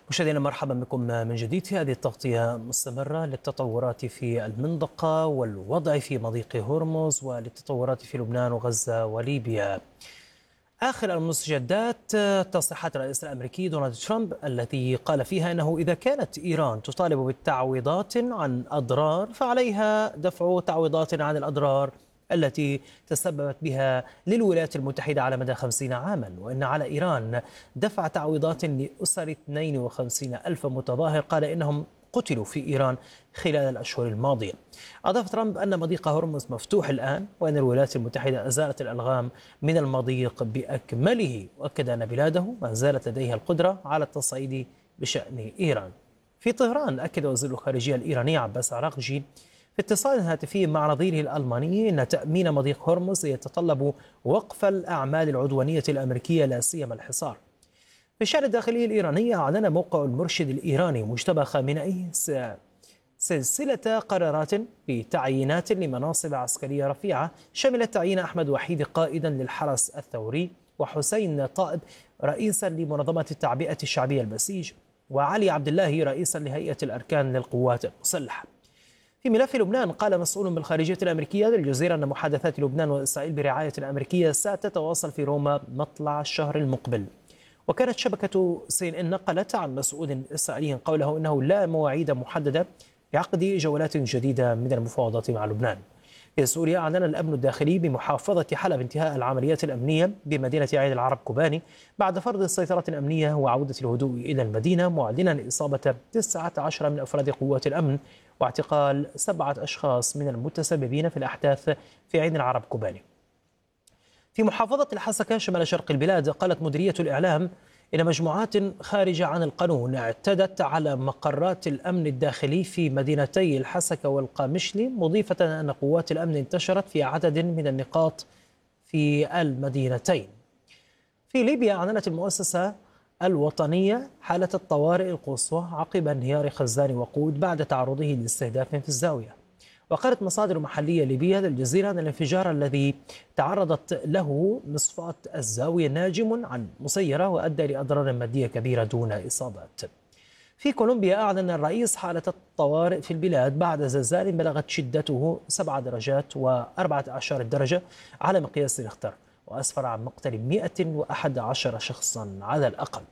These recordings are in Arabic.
مشاهدينا مرحبا بكم من جديد في هذه التغطية مستمرة للتطورات في المنطقة والوضع في مضيق هرمز وللتطورات في لبنان وغزة وليبيا. آخر المستجدات تصريحات الرئيس الأمريكي دونالد ترامب التي قال فيها أنه إذا كانت إيران تطالب بالتعويضات عن أضرار فعليها دفع تعويضات عن الأضرار التي تسببت بها للولايات المتحدة على مدى 50 عاما، وإن على إيران دفع تعويضات لأسر 52 ألف متظاهر قال إنهم قتلوا في إيران خلال الأشهر الماضية. أضاف ترامب أن مضيق هرمز مفتوح الآن وأن الولايات المتحدة أزالت الألغام من المضيق بأكمله، وأكد أن بلاده ما زالت لديها القدرة على التصعيد بشأن إيران. في طهران أكد وزير الخارجية الإيراني عباس عراقجي في اتصال هاتفي مع نظيره الألماني أن تأمين مضيق هرمز يتطلب وقف الأعمال العدوانية الأمريكية لا سيما الحصار. في الشأن الداخلي الإيراني أعلن موقع المرشد الإيراني مجتبى خامنئي سلسلة قرارات بتعيينات لمناصب عسكرية رفيعة شملت تعيين أحمد وحيد قائدا للحرس الثوري، وحسين طائب رئيسا لمنظمة التعبئة الشعبية البسيج، وعلي عبد الله رئيسا لهيئة الأركان للقوات المسلحة. في ملف لبنان قال مسؤول بالخارجية الأمريكية للجزيرة أن محادثات لبنان وإسرائيل برعاية الأمريكية ستتواصل في روما مطلع الشهر المقبل. وكانت شبكة CNN نقلت عن مسؤول إسرائيلي قوله إنه لا مواعيد محددة لعقد جولات جديدة من المفاوضات مع لبنان. في سوريا أعلن الأمن الداخلي بمحافظة حلب انتهاء العمليات الأمنية بمدينة عين العرب كوباني بعد فرض السيطرة الأمنية وعودة الهدوء إلى المدينة، معلنا إصابة 19 من أفراد قوات الأمن واعتقال 7 أشخاص من المتسببين في الأحداث في عين العرب كوباني. في محافظة الحسكة شمال شرق البلاد قالت مديرية الإعلام إن مجموعات خارجة عن القانون اعتدت على مقرات الأمن الداخلي في مدينتي الحسكة والقامشلي، مضيفة أن قوات الأمن انتشرت في عدد من النقاط في المدينتين. في ليبيا أعلنت المؤسسة الوطنية حالة الطوارئ القصوى عقب انهيار خزان وقود بعد تعرضه لاستهداف في الزاوية. وقالت مصادر محلية ليبية للجزيرة أن الانفجار الذي تعرضت له مصفاة الزاوية ناجم عن مسيرة وأدى لأضرار مادية كبيرة دون إصابات. في كولومبيا أعلن الرئيس حالة الطوارئ في البلاد بعد زلزال بلغت شدته 7 درجات و14 درجة على مقياس ريختر، وأسفر عن مقتل 111 شخصا على الأقل.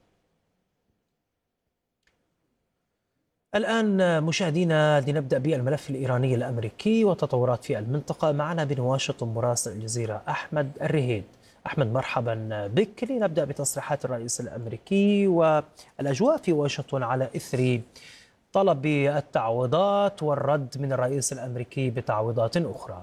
الآن مشاهدينا لنبدأ بالملف الإيراني الأمريكي وتطورات في المنطقة. معنا من واشنطن مراسل الجزيرة أحمد الرهيد. أحمد مرحبا بك. لنبدأ بتصريحات الرئيس الأمريكي والأجواء في واشنطن على إثر طلب التعويضات والرد من الرئيس الأمريكي بتعويضات أخرى.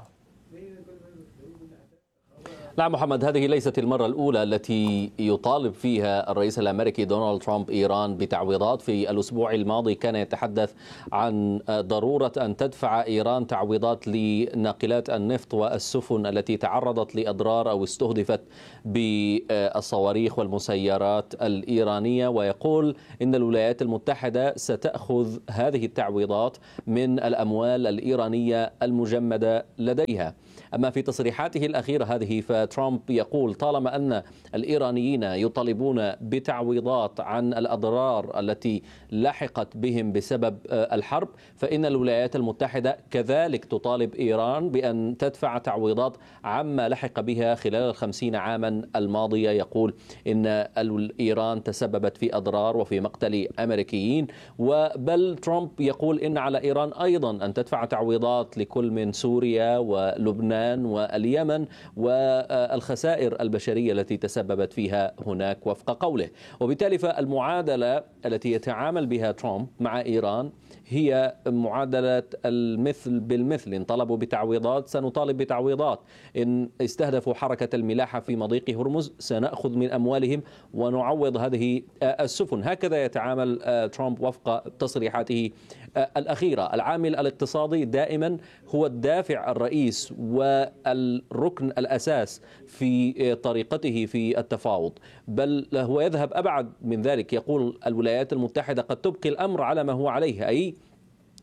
نعم محمد، هذه ليست المرة الأولى التي يطالب فيها الرئيس الأمريكي دونالد ترامب إيران بتعويضات. في الأسبوع الماضي كان يتحدث عن ضرورة أن تدفع إيران تعويضات لناقلات النفط والسفن التي تعرضت لأضرار أو استهدفت بالصواريخ والمسيرات الإيرانية، ويقول إن الولايات المتحدة ستأخذ هذه التعويضات من الأموال الإيرانية المجمدة لديها. أما في تصريحاته الأخيرة هذه فترامب يقول طالما أن الإيرانيين يطالبون بتعويضات عن الأضرار التي لحقت بهم بسبب الحرب، فإن الولايات المتحدة كذلك تطالب إيران بأن تدفع تعويضات عما لحق بها خلال 50 عاما الماضية. يقول إن إيران تسببت في أضرار وفي مقتل أمريكيين، وبل ترامب يقول إن على إيران أيضا أن تدفع تعويضات لكل من سوريا ولبنان واليمن والخسائر البشرية التي تسببت فيها هناك وفق قوله. وبالتالي فالمعادلة التي يتعامل بها ترامب مع إيران هي معادلة المثل بالمثل. إن طلبوا بتعويضات سنطالب بتعويضات، إن استهدفوا حركة الملاحة في مضيق هرمز سنأخذ من أموالهم ونعوض هذه السفن. هكذا يتعامل ترامب وفق تصريحاته الأخيرة. العامل الاقتصادي دائما هو الدافع الرئيس والركن الأساس في طريقته في التفاوض، بل هو يذهب أبعد من ذلك. يقول الولايات المتحدة قد تبقي الأمر على ما هو عليه، أي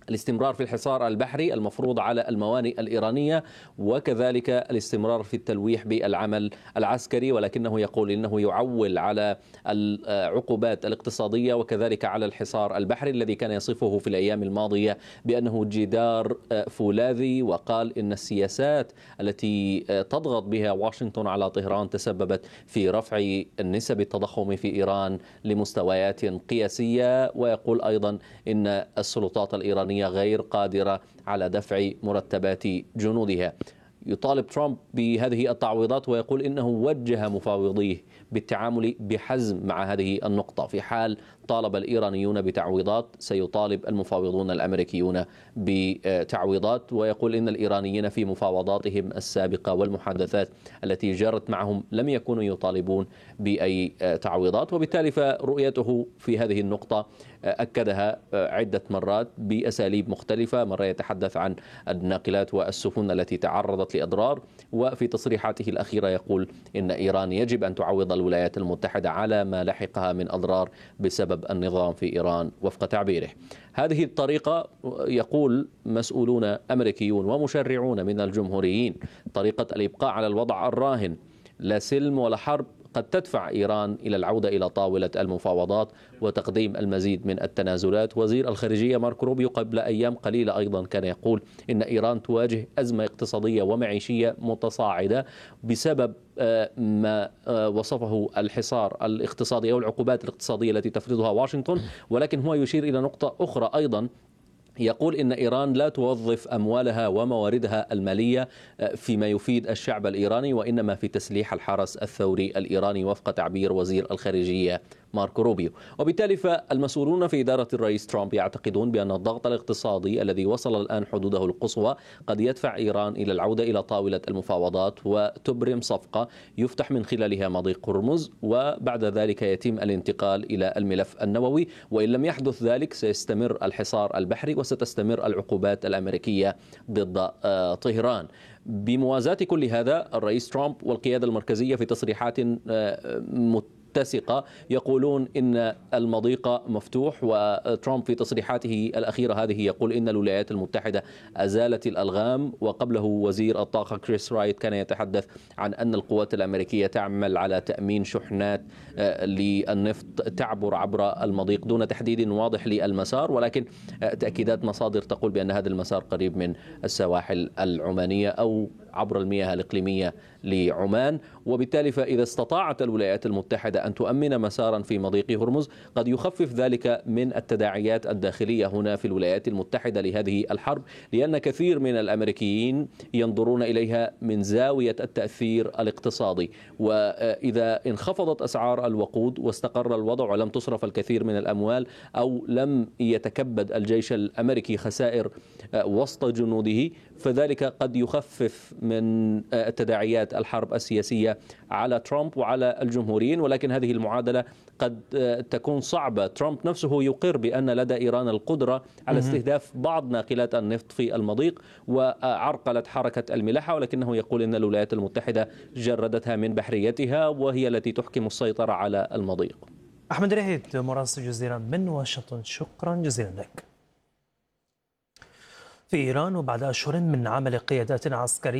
الاستمرار في الحصار البحري المفروض على الموانئ الإيرانية، وكذلك الاستمرار في التلويح بالعمل العسكري، ولكنه يقول إنه يعول على العقوبات الاقتصادية وكذلك على الحصار البحري الذي كان يصفه في الأيام الماضية بأنه جدار فولاذي، وقال إن السياسات التي تضغط بها واشنطن على طهران تسببت في رفع نسب التضخم في إيران لمستويات قياسية، ويقول أيضا إن السلطات الإيرانية غير قادرة على دفع مرتبات جنودها. يطالب ترامب بهذه التعويضات ويقول إنه وجه مفاوضيه بالتعامل بحزم مع هذه النقطة. في حال طالب الإيرانيون بتعويضات سيطالب المفاوضون الأمريكيون بتعويضات، ويقول إن الإيرانيين في مفاوضاتهم السابقة والمحادثات التي جرت معهم لم يكونوا يطالبون بأي تعويضات، وبالتالي فرؤيته في هذه النقطة أكدها عدة مرات بأساليب مختلفة. مرة يتحدث عن الناقلات والسفن التي تعرضت لأضرار، وفي تصريحاته الأخيرة يقول إن إيران يجب أن تعوض الولايات المتحدة على ما لحقها من أضرار بسبب النظام في إيران وفق تعبيره. هذه الطريقة يقول مسؤولون أمريكيون ومشرعون من الجمهوريين، طريقة الإبقاء على الوضع الراهن، لا سلم ولا حرب، قد تدفع إيران إلى العودة إلى طاولة المفاوضات وتقديم المزيد من التنازلات. وزير الخارجية ماركو روبيو قبل أيام قليلة أيضا كان يقول إن إيران تواجه أزمة اقتصادية ومعيشية متصاعدة بسبب ما وصفه الحصار الاقتصادي أو العقوبات الاقتصادية التي تفرضها واشنطن، ولكن هو يشير إلى نقطة أخرى أيضا، يقول إن إيران لا توظف أموالها ومواردها المالية فيما يفيد الشعب الإيراني، وإنما في تسليح الحرس الثوري الإيراني وفق تعبير وزير الخارجية ماركو روبيو. وبالتالي فالمسؤولون في إدارة الرئيس ترامب يعتقدون بأن الضغط الاقتصادي الذي وصل الآن حدوده القصوى قد يدفع إيران إلى العودة إلى طاولة المفاوضات وتبرم صفقة يفتح من خلالها مضيق هرمز، وبعد ذلك يتم الانتقال إلى الملف النووي، وإن لم يحدث ذلك سيستمر الحصار البحري وستستمر العقوبات الأمريكية ضد طهران. بموازاة كل هذا الرئيس ترامب والقيادة المركزية في تصريحات متسقة يقولون إن المضيق مفتوح، وترامب في تصريحاته الأخيرة هذه يقول إن الولايات المتحدة أزالت الألغام، وقبله وزير الطاقة كريس رايت كان يتحدث عن أن القوات الأمريكية تعمل على تأمين شحنات للنفط تعبر عبر المضيق دون تحديد واضح للمسار، ولكن تأكيدات مصادر تقول بأن هذا المسار قريب من السواحل العمانية أو عبر المياه الإقليمية لعمان. وبالتالي فإذا استطاعت الولايات المتحدة أن تؤمن مسارا في مضيق هرمز قد يخفف ذلك من التداعيات الداخلية هنا في الولايات المتحدة لهذه الحرب، لأن كثير من الأمريكيين ينظرون إليها من زاوية التأثير الاقتصادي، وإذا انخفضت أسعار الوقود واستقر الوضع ولم تصرف الكثير من الأموال أو لم يتكبد الجيش الأمريكي خسائر وسط جنوده، فذلك قد يخفف من تداعيات الحرب السياسية على ترامب وعلى الجمهوريين، ولكن هذه المعادلة قد تكون صعبة. ترامب نفسه يقر بأن لدى إيران القدرة على استهداف بعض ناقلات النفط في المضيق وعرقلت حركة الملاحة، ولكنه يقول أن الولايات المتحدة جردتها من بحريتها وهي التي تحكم السيطرة على المضيق. أحمد رهيد مراسل جزيرة من واشنطن، شكرا جزيلا لك. في إيران وبعد أشهر من عمل قيادات عسكرية